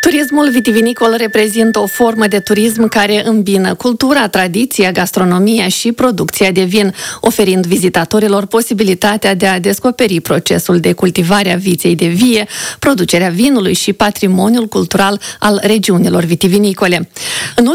Turismul vitivinicol reprezintă o formă de turism care îmbină cultura, tradiția, gastronomia și producția de vin, oferind vizitatorilor posibilitatea de a descoperi procesul de cultivare a viței de vie, producerea vinului și patrimoniul cultural al regiunilor vitivinicole. În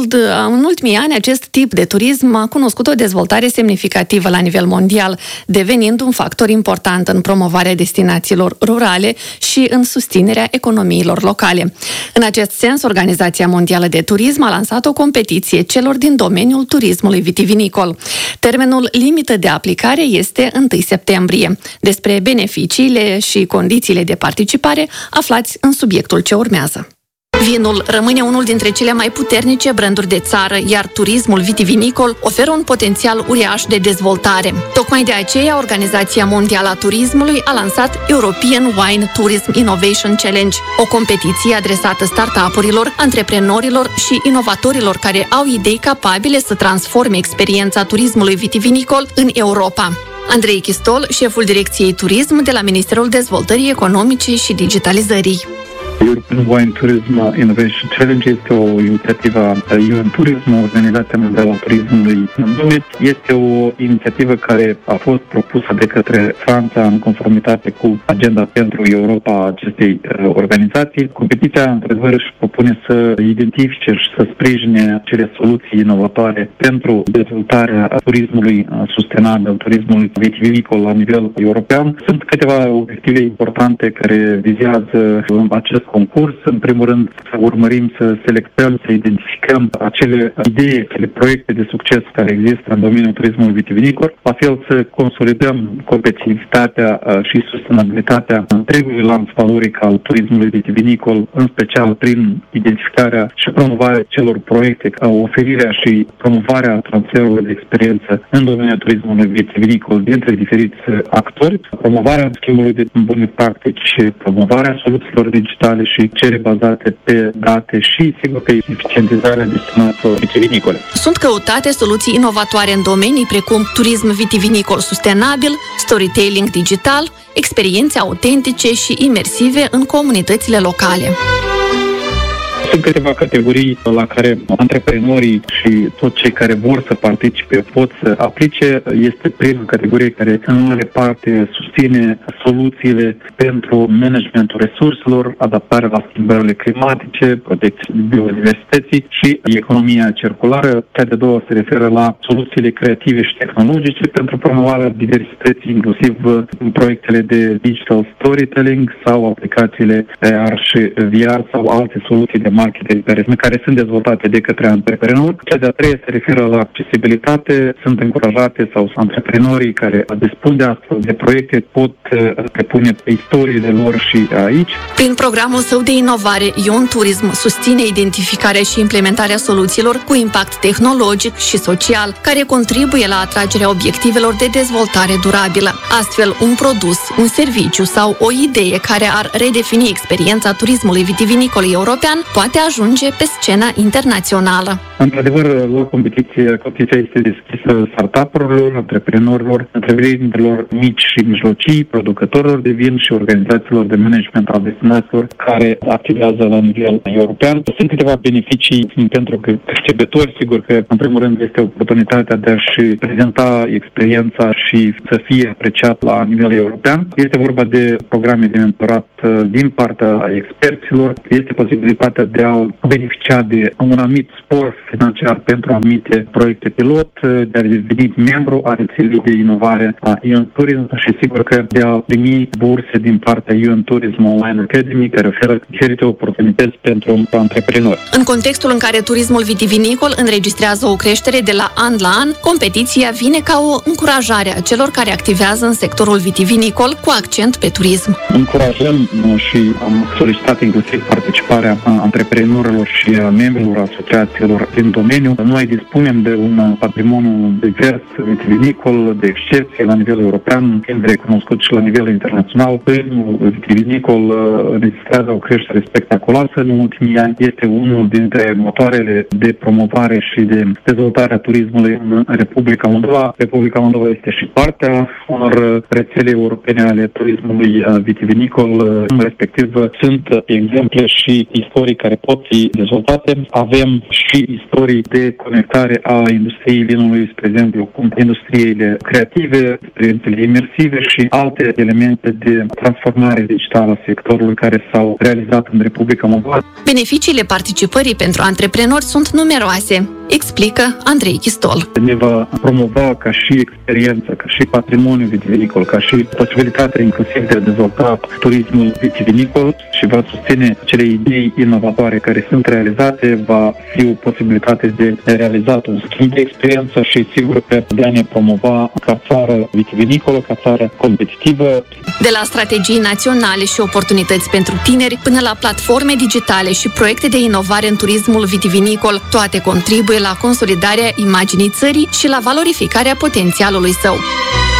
ultimii ani, acest tip de turism a cunoscut o dezvoltare semnificativă la nivel mondial, devenind un factor important în promovarea destinațiilor rurale și în susținerea economiilor locale. În acest sens, Organizația Mondială de Turism a lansat o competiție celor din domeniul turismului vitivinicol. Termenul limită de aplicare este 1 septembrie. Despre beneficiile și condițiile de participare aflați în subiectul ce urmează. Vinul rămâne unul dintre cele mai puternice branduri de țară, iar turismul vitivinicol oferă un potențial uriaș de dezvoltare. Tocmai de aceea, Organizația Mondială a Turismului a lansat European Wine Tourism Innovation Challenge, o competiție adresată startup-urilor, antreprenorilor și inovatorilor care au idei capabile să transforme experiența turismului vitivinicol în Europa. Andrei Chistol, șeful Direcției Turism de la Ministerul Dezvoltării Economice și Digitalizării. European Wine Tourism Innovation Challenge este o inițiativă a UN Tourism, Organizația Mondială a Turismului în lume. Este o inițiativă care a fost propusă de către Franța în conformitate cu agenda pentru Europa acestei organizații. Competiția, într-adevăr, își propune să identifice și să sprijine acele soluții inovatoare pentru dezvoltarea turismului sustenabil, turismului vitivinicol la nivel european. Sunt câteva obiective importante care vizează acest concurs. În primul rând, să urmărim, să selectăm, să identificăm acele idei, acele proiecte de succes care există în domeniul turismului vitivinicol, la fel să consolidăm competitivitatea și sustenabilitatea întregului lanț valoric al turismului vitivinicol, în special prin identificarea și promovarea celor proiecte, oferirea și promovarea transferului de experiență în domeniul turismului vitivinicol dintre diferiți actori, promovarea schimbului de bune practici, promovarea soluțiilor digitale și cele bazate pe date și, sigur că eficientizarea destinațiilor vitivinicole. Sunt căutate soluții inovatoare în domenii precum turism vitivinicol sustenabil, storytelling digital, experiențe autentice și imersive în comunitățile locale. Sunt câteva categorii la care antreprenorii și toți cei care vor să participe pot să aplice. Este prima categorie care în mare parte susține soluțiile pentru managementul resurselor, adaptarea la schimbările climatice, protecția biodiversității și economia circulară. Cea de-a doua se referă la soluțiile creative și tehnologice pentru promovarea diversității, inclusiv proiectele de digital storytelling sau aplicațiile AR și VR sau alte soluții de marketing care sunt dezvoltate de către antreprenori. Cea de-a treia se referă la accesibilitate. Sunt încurajate sau antreprenorii care dispun de astfel de proiecte pot depune pe istoriile lor și aici. Prin programul său de inovare, Ion Tourism susține identificarea și implementarea soluțiilor cu impact tehnologic și social, care contribuie la atragerea obiectivelor de dezvoltare durabilă. Astfel, un produs, un serviciu sau o idee care ar redefini experiența turismului vitivinicol european poate ajunge pe scena internațională. Într-adevăr, la competiția este deschisă startup-urilor, antreprenorilor, întreprinderilor mici și mijlocii, producătorilor de vin și organizațiilor de management al destinațiilor care activează la nivel european. Sunt câteva beneficii pentru câștigători. Sigur că, în primul rând, este oportunitatea de a-și prezenta experiența și să fie apreciat la nivel european. Este vorba de programe de mentorat din partea experților. Este posibilitatea de a beneficia de un anumit spor financiar pentru anumite proiecte pilot, de a deveni membru a rețelei de inovare a UN Tourism și sigur că de a primi burse din partea UN Tourism Online Academy, care oferă diferite oportunități pentru antreprenori. În contextul în care turismul vitivinicol înregistrează o creștere de la an la an, competiția vine ca o încurajare a celor care activează în sectorul vitivinicol cu accent pe turism. Încurajăm și am solicitat inclusiv participarea antreprenorilor antreprenorilor și a membrilor asociațiilor din domeniu. Noi dispunem de un patrimoniu divers vitivinicol de excepție la nivel european, fiind recunoscut și la nivel internațional. Turismul vitivinicol înregistrează o creștere spectaculoasă în ultimii ani. Este unul dintre motoarele de promovare și de dezvoltare a turismului în Republica Moldova. Republica Moldova este și partea unor rețele europene ale turismului vitivinicol, respectiv sunt exemple și istorii care pot fi dezvoltate. Avem și istorii de conectare a industriei vinului, spre exemplu, cum industriile creative, experiențele imersive și alte elemente de transformare digitală a sectorului care s-au realizat în Republica Moldova. Beneficiile participării pentru antreprenori sunt numeroase, explică Andrei Chistol. Ne va promova ca și experiență, ca și patrimoniu vitivinicol, ca și posibilitatea inclusiv de a dezvolta turismul vitivinicol și va susține cele idei inovatoare care sunt realizate, va fi o posibilitate de realizat un schimb de experiență și sigur că de a ne promova ca țară vitivinicolă, ca țară competitivă. De la strategii naționale și oportunități pentru tineri până la platforme digitale și proiecte de inovare în turismul vitivinicol, toate contribuie la consolidarea imaginii țării și la valorificarea potențialului său.